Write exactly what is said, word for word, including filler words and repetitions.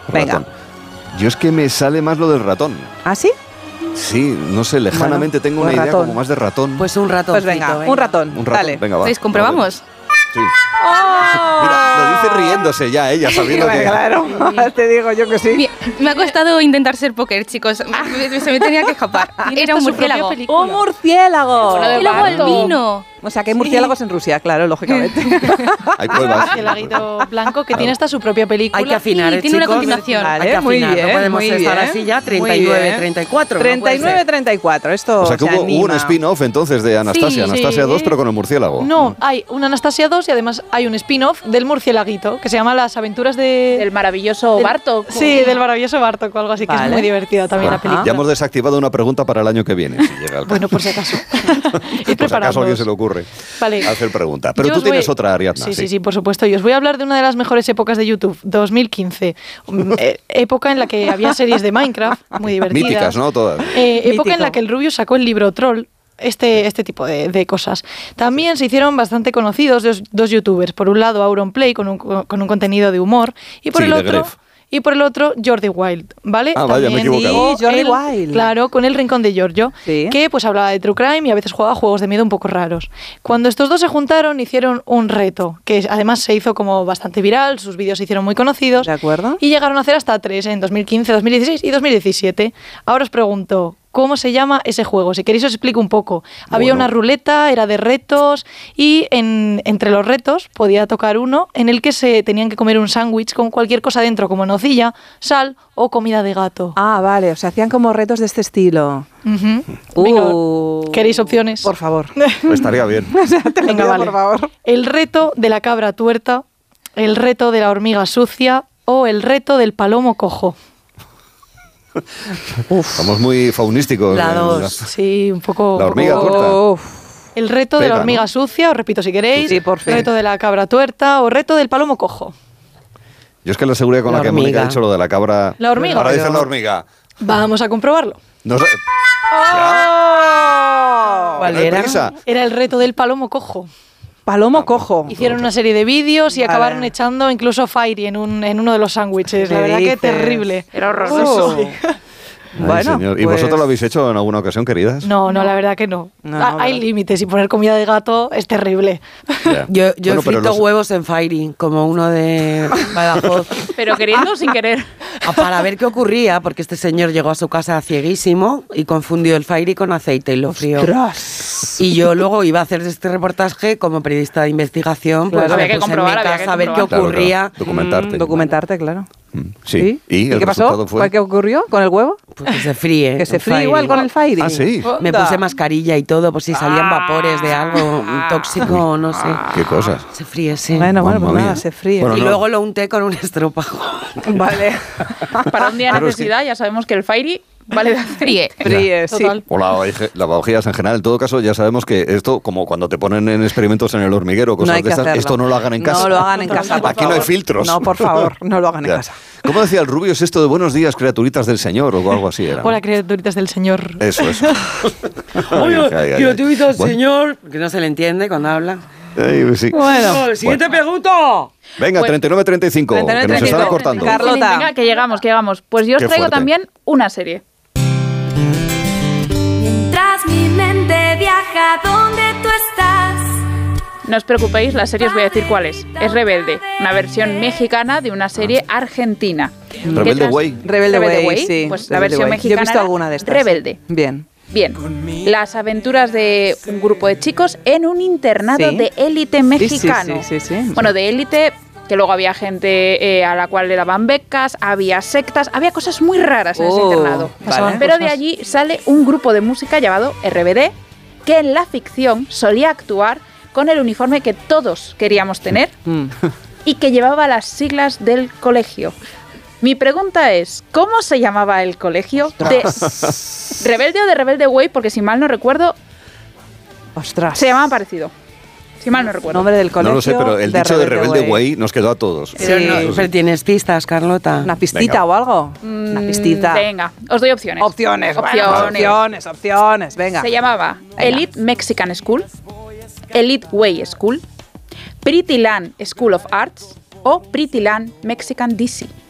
Venga. Ratón. Yo es que me sale más lo del ratón. ¿Ah, sí? Sí, no sé, lejanamente Bueno, tengo una pues idea ratón. como más de ratón. Pues un ratón. Pues venga, un ratón. Un ratón, Dale. venga, va. ¿Veis? ¿Comprobamos? Sí. ¡Oh! Mira, lo dice riéndose ya ella, sabiendo que... Claro, te digo yo que sí. Bien, me ha costado intentar ser póker, chicos. Me- Se me tenía que escapar. Era un murciélago. ¡Un murciélago! Y luego el vino. O sea, que hay murciélagos en Rusia, claro, lógicamente. Hay pruebas. Murciélaguito blanco que tiene hasta su propia película. Hay que afinar, Sí, ¿eh, tiene una chicos? continuación. Vale, Hay que muy afinar, bien, no podemos muy estar bien. así ya, Muy treinta y nueve, bien. treinta y cuatro. treinta y nueve, treinta y cuatro, esto O sea que se hubo, hubo un anima. spin-off entonces de Anastasia, Sí, Anastasia sí. dos, pero con el murciélago. No, hay una Anastasia dos y además hay un spin-off del murciélaguito que se llama Las aventuras de... El maravilloso del- Bartok. Sí, del maravilloso Bartok o algo así, que Vale. es muy divertida también Bueno, la película. ya hemos desactivado una pregunta para el año que viene, si llega el caso. Bueno, por si acaso. Ir Por si acaso a alguien preparándoos. se le ocurre Vale. hacer pregunta. Pero Yo tú os voy- tienes otra, Ariadna. Sí, sí, sí, por supuesto. Y os voy a hablar de una de las mejores épocas de YouTube, dos mil quince. Mm, eh, época en la que había series de Minecraft muy divertidas. Míticas, ¿no? Todas. Eh, época Mítico. en la que el Rubius sacó el libro Troll. Este, este tipo de, de cosas. También se hicieron bastante conocidos dos, dos youtubers. Por un lado, Auronplay, con un, con un contenido de humor. Y por Sí, el de otro... Gref. Y por el otro, Jordi Wild, ¿vale? Ah, vaya, me he También equivocado. Sí, Jordi el- Wild. Claro, con El Rincón de Giorgio, Sí. que pues hablaba de true crime y a veces jugaba juegos de miedo un poco raros. Cuando estos dos se juntaron, hicieron un reto, que además se hizo como bastante viral, sus vídeos se hicieron muy conocidos. ¿De acuerdo? Y llegaron a hacer hasta tres en dos mil quince, dos mil dieciséis y dos mil diecisiete. Ahora os pregunto, ¿cómo se llama ese juego? Si queréis os explico un poco. Había Bueno. una ruleta, era de retos y en, entre los retos podía tocar uno en el que se tenían que comer un sándwich con cualquier cosa dentro, como nocilla, sal o comida de gato. Ah, vale, o sea, hacían como retos de este estilo. Ujú. Uh, Venga, ¿queréis opciones? Por favor. Estaría bien. Te lo Venga, pido, vale. por favor. El reto de la cabra tuerta, el reto de la hormiga sucia o el reto del palomo cojo. Estamos muy faunísticos. La en dos. la- Sí, un poco... La hormiga un poco- tuerta. Uf. El reto de Pega, la hormiga ¿no? sucia, os repito si queréis. Sí, por fin. Reto de la cabra tuerta o reto del palomo cojo. Yo es que la seguridad con la, La que Mónica ha hormiga. dicho lo de la cabra... La hormiga. Ahora dice Pero- la hormiga. Vamos a comprobarlo. No sé. ¡Oh! ¿Cuál no hay era? prisa. Era el reto del palomo cojo. Palomo cojo. Hicieron una serie de vídeos y Vale. acabaron echando incluso Fairy en, un, en uno de los sándwiches. La ¿Qué verdad que dices? terrible. Era horroroso. Oh. Ay, Bueno, señor. ¿Y pues- vosotros lo habéis hecho en alguna ocasión, queridas? No, no, la verdad que no. No, Ah, no, hay ¿verdad? límites y poner comida de gato es terrible. Ya. Yo, yo Bueno, he pero frito los- huevos en Fairy, como uno de Badajoz, Pero queriendo o sin querer. a- para ver qué ocurría, porque este señor llegó a su casa cieguísimo y confundió el Fairy con aceite y lo frío. ¡Ostras! Y yo luego iba a hacer este reportaje como periodista de investigación, pues Claro, me había que puse en mi comprobar, había que casa a ver qué comprobar. Claro, ocurría. claro. Documentarte. Mm, documentarte, claro. Mm, Sí. ¿Y, el qué pasó? resultado fue? ¿Qué ocurrió con el huevo? Pues que se fríe. Que se el fríe Fairy. igual con el Fairy. Ah, sí. Me Onda. puse mascarilla y todo, por si salían vapores de algo tóxico o no sé. Qué cosas. Se fríe, sí. Bueno, bueno, Mamma pues nada, mía. se fríe. Bueno, y no. luego lo unté con un estropajo. Vale. Para un día de Claro, es que- necesidad ya sabemos que el Fairy vale de aceite. Fríe, sí. Total. O la lavavajillas en general. En todo caso, ya sabemos que esto, como cuando te ponen en experimentos en el hormiguero, cosas No hay de que estas, hacerlo. esto no lo hagan en casa. No lo hagan en casa, por Aquí no hay favor. filtros. No, por favor, no lo hagan en Ya. casa. ¿Cómo decía el Rubio? ¿Es esto de buenos días, criaturitas del Señor? O algo así era. Hola, criaturitas del Señor. Eso, eso. Oye, Ay, ay, ay. criaturita, Bueno. señor, que no se le entiende cuando habla. Ay, sí. Bueno. Siguiente pregunta. Venga, Bueno. treinta y nueve treinta y cinco, que nos treinta y nueve, están treinta y cinco. cortando. Carlos. Carlota. Venga, que llegamos, que llegamos. Pues yo os Qué traigo fuerte. también una serie. Mientras mi mente viaja donde tú estás. No os preocupéis, la serie os voy a decir cuál es. Es Rebelde, una versión mexicana de una serie argentina. Rebelde ¿Qué tras- Way. Rebelde Way, sí. Pues la Rebelde versión Way. mexicana Yo he visto era alguna de estas. Rebelde. Bien. Bien, las aventuras de un grupo de chicos en un internado Sí. de élite Sí, sí, mexicano. sí, sí, sí. Bueno, de élite, que luego había gente eh, a la cual le daban becas, había sectas, había cosas muy raras en ese Oh, internado. vale. Pero de allí sale un grupo de música llamado R B D, que en la ficción solía actuar con el uniforme que todos queríamos tener Mm. y que llevaba las siglas del colegio. Mi pregunta es, ¿cómo se llamaba el colegio? ¿De Rebelde o de Rebelde Way? Porque si mal no recuerdo, Ostras. se llamaban parecido. Si mal no recuerdo. Nombre del colegio. No lo sé, pero el dicho de Rebelde Way nos quedó a todos. Pero, no, Eso sí. pero tienes pistas, Carlota. Una pistita Venga. o algo. Una Mm, pistita. Venga, os doy opciones. Opciones, bueno, Opciones. opciones, opciones. Venga. Se llamaba Venga. Elite Mexican School, Elite Way School, Pretty Land School of Arts o Pretty Land Mexican D C.